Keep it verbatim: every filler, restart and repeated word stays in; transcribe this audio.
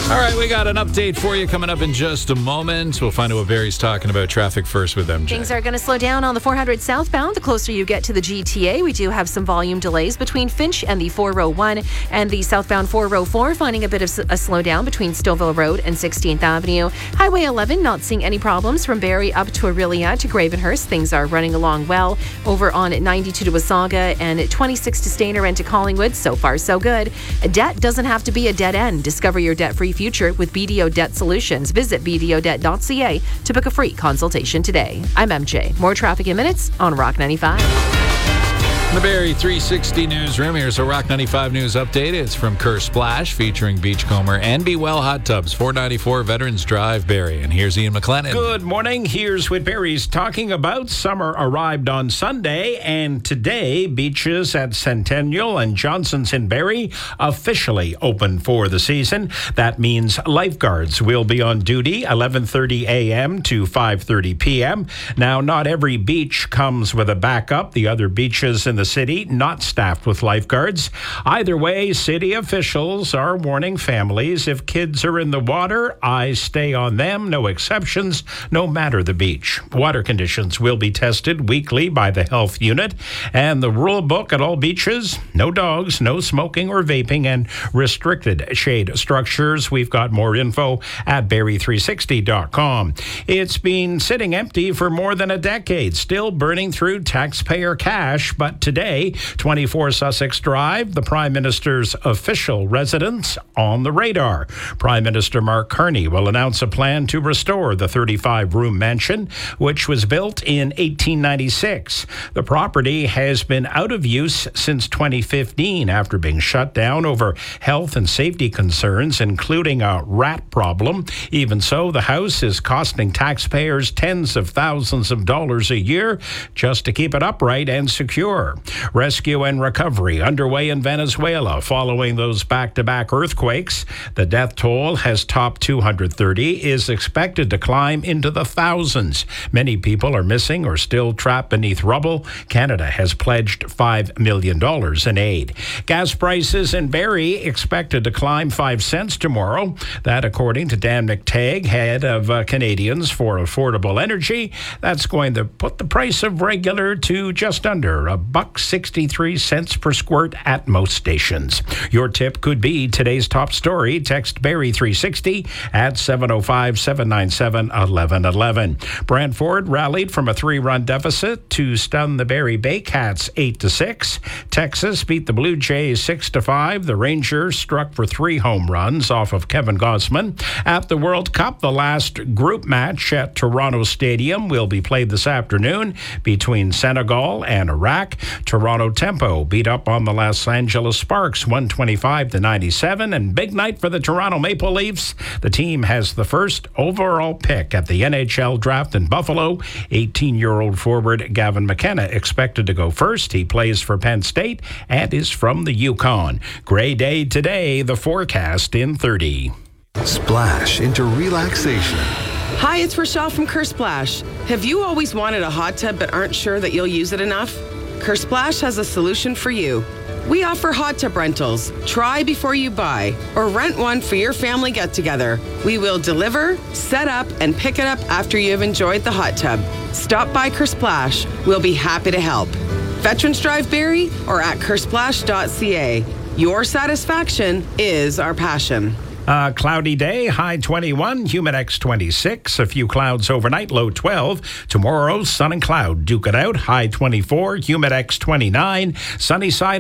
All right, we got an update for you coming up in just a moment. We'll find out what Barry's talking about. Traffic first with M J. Things are going to slow down on the four hundred southbound. The closer you get to the G T A, we do have some volume delays between Finch and the four oh one and the southbound four oh four, finding a bit of a slowdown between Stouffville Road and sixteenth Avenue. Highway eleven, not seeing any problems from Barrie up to Aurelia to Gravenhurst. Things are running along well. Over on ninety-two to Wasaga and twenty-six to Stayner and to Collingwood. So far, so good. A debt doesn't have to be a dead end. Discover your debt-free future with B D O Debt Solutions. Visit b d o debt dot c a to book a free consultation today. I'm M J. More traffic in minutes on Rock ninety-five. The Barrie three sixty newsroom. Here's a Rock ninety-five news update. It's from Kerr Splash, featuring Beachcomber and Be Well Hot Tubs, four ninety-four Veterans Drive, Barrie. And here's Ian McLennan. Good morning. Here's what Barrie's talking about. Summer arrived on Sunday, and today beaches at Centennial and Johnson's in Barrie officially open for the season. That means lifeguards will be on duty eleven thirty a.m. to five thirty p.m. Now, not every beach comes with a backup. The other beaches in the city not staffed with lifeguards. Either way, city officials are warning families if kids are in the water, eyes stay on them, no exceptions, no matter the beach. Water conditions will be tested weekly by the health unit, and the rule book at all beaches: no dogs, no smoking or vaping, and restricted shade structures. We've got more info at barrie three sixty dot com. It's been sitting empty for more than a decade, still burning through taxpayer cash, but today, twenty-four Sussex Drive, the Prime Minister's official residence, on the radar. Prime Minister Mark Carney will announce a plan to restore the thirty-five room mansion, which was built in eighteen ninety-six. The property has been out of use since twenty fifteen after being shut down over health and safety concerns, including a rat problem. Even so, the house is costing taxpayers tens of thousands of dollars a year just to keep it upright and secure. Rescue and recovery underway in Venezuela following those back-to-back earthquakes. The death toll has topped two hundred thirty, is expected to climb into the thousands. Many people are missing or still trapped beneath rubble. Canada has pledged five million dollars in aid. Gas prices in Barrie expected to climb five cents tomorrow. That, according to Dan McTagg, head of uh, Canadians for Affordable Energy. That's going to put the price of regular to just under a buck sixty-three cents per squirt at most stations. Your tip could be today's top story. Text Barrie three sixty at seven oh five, seven nine seven, one one one one. Brantford rallied from a three-run deficit to stun the Barrie Baycats eight to six. Texas beat the Blue Jays six to five. The Rangers struck for three home runs off of Kevin Gausman. At the World Cup, the last group match at Toronto Stadium will be played this afternoon between Senegal and Iraq. Toronto Tempo beat up on the Los Angeles Sparks one twenty-five to ninety-seven, and big night for the Toronto Maple Leafs. The team has the first overall pick at the N H L draft in Buffalo. eighteen-year-old forward Gavin McKenna expected to go first. He plays for Penn State and is from the Yukon. Gray day today, the forecast in thirty. Splash into relaxation. Hi, it's Rochelle from Kerr Splash. Have you always wanted a hot tub but aren't sure that you'll use it enough? Kerr Splash has a solution for you. We offer hot tub rentals. Try before you buy, or rent one for your family get-together. We will deliver, set up, and pick it up after you have enjoyed the hot tub. Stop by Kerr Splash. We'll be happy to help. Veterans Drive Barrie or at kerr splash dot c a. Your satisfaction is our passion. A cloudy day, high twenty-one, Humidex twenty-six. A few clouds overnight, low twelve. Tomorrow, sun and cloud. Duke it out, high twenty-four, Humidex twenty-nine. Sunny side